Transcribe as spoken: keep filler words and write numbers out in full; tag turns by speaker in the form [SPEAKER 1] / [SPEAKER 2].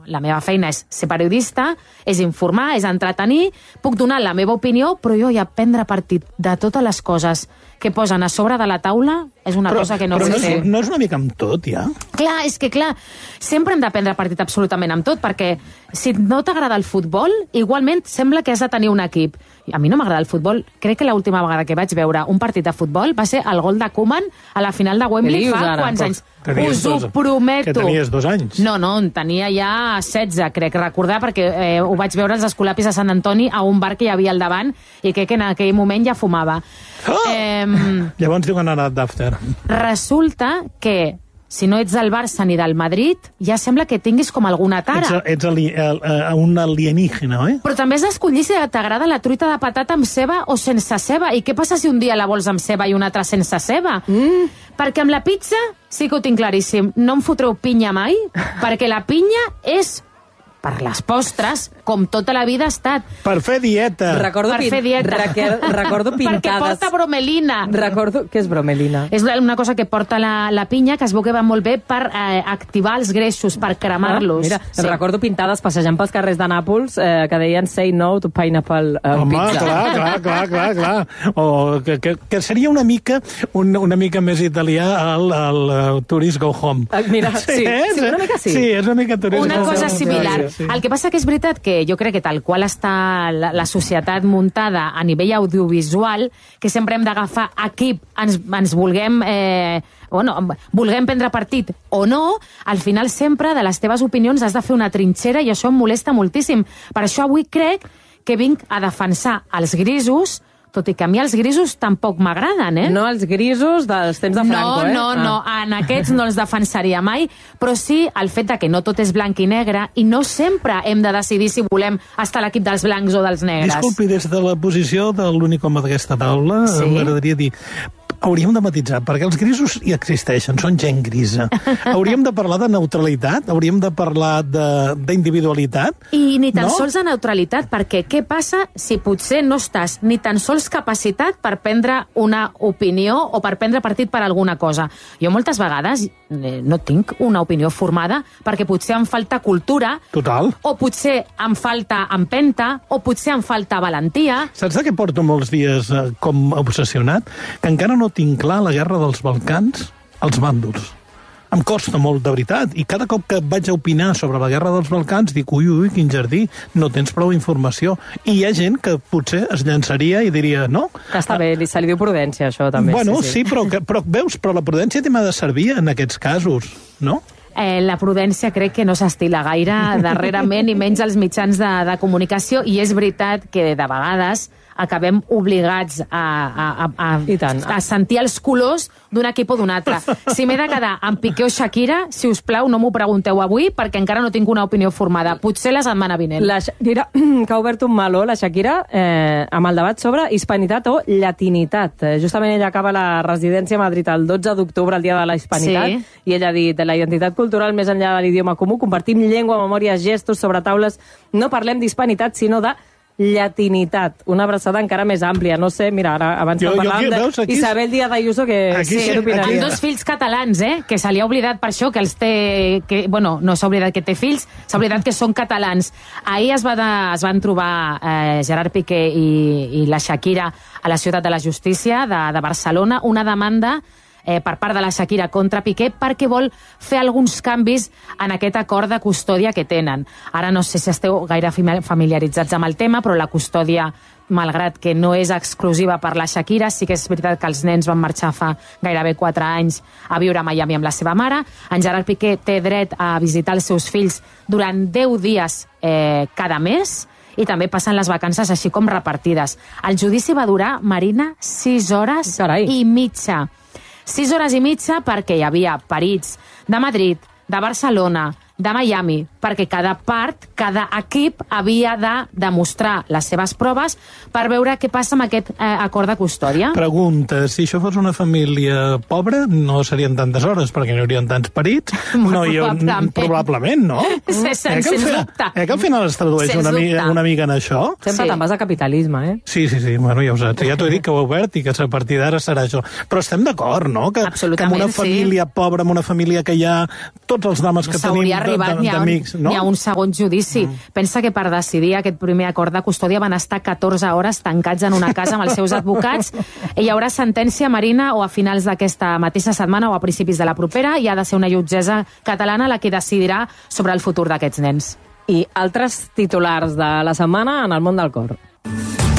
[SPEAKER 1] la meva feina és ser periodista, és informar, és entretenir, puc donar la meva opinió, però jo ja prendre partit de totes les coses que posen a sobre de la taula és una
[SPEAKER 2] però,
[SPEAKER 1] cosa que no
[SPEAKER 2] vull
[SPEAKER 1] vull fer.
[SPEAKER 2] Però no és una mica amb tot, ja?
[SPEAKER 1] Clar, és que clar, sempre hem de prendre partit absolutament amb tot, perquè si no t'agrada el futbol, igualment sembla que has de tenir un equip. A mi no m'agrada el futbol. Crec que l'última vegada que vaig veure un partit de futbol va ser el gol de Koeman a la final de Wembley fa quants anys. Us ho prometo.
[SPEAKER 2] Que tenies dos anys.
[SPEAKER 1] No, no, en tenia ja setze, crec recordar, perquè eh, ho vaig veure als escolapis de Sant Antoni a un bar que hi havia al davant i crec que en aquell moment ja fumava.
[SPEAKER 2] Oh!
[SPEAKER 1] Eh,
[SPEAKER 2] Llavors diuen anat d'after.
[SPEAKER 1] Resulta que si no ets del Barça ni del Madrid, ja sembla que tinguis com alguna tara.
[SPEAKER 2] Ets, ets ali, el, el, un alienígena, oi?
[SPEAKER 1] Però també has d'escollir si t'agrada la truita de patata amb ceba o sense ceba. I què passa si un dia la vols amb ceba i un altre sense ceba? Mm. Perquè amb la pizza sí que ho tinc claríssim. No em fotreu pinya mai, perquè la pinya és per les postres, com tota la vida ha estat.
[SPEAKER 2] Per fer dieta.
[SPEAKER 3] Recordo
[SPEAKER 1] per
[SPEAKER 3] pin...
[SPEAKER 1] fer dieta.
[SPEAKER 3] Raquel, recordo pintades.
[SPEAKER 1] Perquè porta bromelina.
[SPEAKER 3] Recordo... Què és bromelina?
[SPEAKER 1] És una cosa que porta la, la pinya, que es veu que va molt bé per eh, activar els greixos, per cremar-los.
[SPEAKER 3] Ah, mira,
[SPEAKER 1] sí.
[SPEAKER 3] Recordo pintades passejant pels carrers de Nàpols eh, que deien say no to pineapple uh,
[SPEAKER 2] Home,
[SPEAKER 3] pizza.
[SPEAKER 2] clar, clar, clar, clar, clar. O que, que, que seria una mica un, una mica més italià el, el, el Tourist Go Home.
[SPEAKER 3] Ah, mira, sí,
[SPEAKER 2] eh?
[SPEAKER 3] sí, una mica sí.
[SPEAKER 2] Sí, és una mica Tourist
[SPEAKER 1] Una
[SPEAKER 2] Go
[SPEAKER 1] cosa
[SPEAKER 2] Home.
[SPEAKER 1] similar.
[SPEAKER 2] Sí, sí.
[SPEAKER 1] El que passa que és veritat que jo crec que tal qual està la, la societat muntada a nivell audiovisual, que sempre hem d'agafar equip, ens, ens vulguem... Eh, bueno, vulguem prendre partit o no, al final sempre de les teves opinions has de fer una trinxera i això em molesta moltíssim. Per això avui crec que vinc a defensar els grisos, tot i que a mi els grisos tampoc m'agraden, eh?
[SPEAKER 3] No els grisos dels temps de Franco,
[SPEAKER 1] no,
[SPEAKER 3] eh?
[SPEAKER 1] No, no, no,
[SPEAKER 3] ah.
[SPEAKER 1] en aquests no els defensaria mai, però sí el fet de que no tot és blanc i negre i no sempre hem de decidir si volem estar a l'equip dels blancs o dels negres.
[SPEAKER 2] Disculpi, des de la posició de l'únic home d'aquesta taula, sí? M'agradaria dir... Hauríem de matitzar, perquè els grisos hi existeixen, són gent grisa. Hauríem de parlar de neutralitat, hauríem de parlar d'individualitat.
[SPEAKER 1] I ni tan
[SPEAKER 2] no?
[SPEAKER 1] sols de neutralitat, perquè què passa si potser no estàs ni tan sols capacitat per prendre una opinió o per prendre partit per alguna cosa? Jo moltes vegades eh, no tinc una opinió formada perquè potser em falta cultura,
[SPEAKER 2] Total.
[SPEAKER 1] o potser em falta empenta, o potser em falta valentia.
[SPEAKER 2] Saps de què porto molts dies eh, com obsessionat? Que encara no tinc clar la guerra dels Balcans, els bàndols. Em costa molt, de veritat, i cada cop que vaig a opinar sobre la guerra dels Balcans dic, ui, ui, quin jardí, no tens prou informació. I hi ha gent que potser es llançaria i diria, no?
[SPEAKER 3] Que està bé, se li diu prudència, això, també.
[SPEAKER 2] Bueno,
[SPEAKER 3] sí, sí.
[SPEAKER 2] sí, però, que, però veus, però la prudència t'ha de servir en aquests casos, no?
[SPEAKER 1] Eh, la prudència crec que no s'estila gaire darrerament, i menys als mitjans de, de comunicació, i és veritat que de vegades acabem obligats a, a, a, a, a sentir els colors d'un equip o d'un altre. Si m'he de quedar amb Piqué o Shakira, si us plau, no m'ho pregunteu avui, perquè encara no tinc una opinió formada. Potser la setmana vinent.
[SPEAKER 3] La Shakira, que ha obert un meló, la Shakira, eh, amb el debat sobre hispanitat o llatinitat. Eh, justament ella acaba la residència a Madrid el dotze d'octubre, el dia de la hispanitat, sí. I ella ha dit, de la identitat cultural més enllà de l'idioma comú, compartim llengua, memòria, gestos, sobre taules, no parlem d'hispanitat, sinó de llatinitat, una abraçada encara més àmplia. No sé, mira, ara abans jo, parlàvem de veus, aquí... Isabel Díaz Ayuso, que
[SPEAKER 2] aquí,
[SPEAKER 3] sí,
[SPEAKER 2] sí,
[SPEAKER 1] amb dos fills catalans, eh? Que se li ha oblidat per això, que els té... Que, bueno, no s'ha oblidat que té fills, s'ha oblidat que són catalans. Ahir es, va de, es van trobar eh, Gerard Piqué i, i la Shakira a la Ciutat de la Justícia de, de Barcelona, una demanda eh, per part de la Shakira contra Piqué perquè vol fer alguns canvis en aquest acord de custòdia que tenen. Ara no sé si esteu gaire familiaritzats amb el tema, però la custòdia, malgrat que no és exclusiva per la Shakira, sí que és veritat que els nens van marxar fa gairebé quatre anys a viure a Miami amb la seva mare. En Gerard Piqué té dret a visitar els seus fills durant deu dies eh, cada mes, i també passen les vacances així com repartides. El judici va durar, Marina, sis hores
[SPEAKER 3] Carai.
[SPEAKER 1] i mitja. Sis hores i mitja perquè hi havia perits de Madrid, de Barcelona, de Miami, perquè cada part, cada equip havia de demostrar les seves proves per veure què passa amb aquest eh, acord de custòdia.
[SPEAKER 2] Pregunta, si això fos una família pobra, no serien tantes hores, perquè no hi haurien tants perits? No, jo,
[SPEAKER 1] Probablement.
[SPEAKER 2] probablement, no?
[SPEAKER 1] Sí,
[SPEAKER 2] eh,
[SPEAKER 1] sens
[SPEAKER 2] que al final,
[SPEAKER 1] dubte.
[SPEAKER 2] eh, que al final es tradueix
[SPEAKER 1] Sens
[SPEAKER 2] una, mica,
[SPEAKER 1] dubte.
[SPEAKER 2] una mica en això?
[SPEAKER 3] Sempre
[SPEAKER 1] Sí.
[SPEAKER 3] te'n vas a capitalisme, eh?
[SPEAKER 2] Sí, sí, sí, bueno, ja ho saps. Ja t'ho he dit que ho he obert i que a partir d'ara serà això. Però estem d'acord, no? Que, que amb una
[SPEAKER 1] sí.
[SPEAKER 2] família pobra, amb una família que hi ha tots els dames que
[SPEAKER 1] S'hauria
[SPEAKER 2] tenim
[SPEAKER 1] arribat ni a, un, no? ni a un segon judici. Mm. Pensa que per decidir aquest primer acord de custòdia van estar catorze hores tancats en una casa amb els seus advocats. Hi haurà sentència, Marina, o a finals d'aquesta mateixa setmana o a principis de la propera, i ha de ser una jutgessa catalana la que decidirà sobre el futur d'aquests nens.
[SPEAKER 3] I altres titulars de la setmana en el món del cor.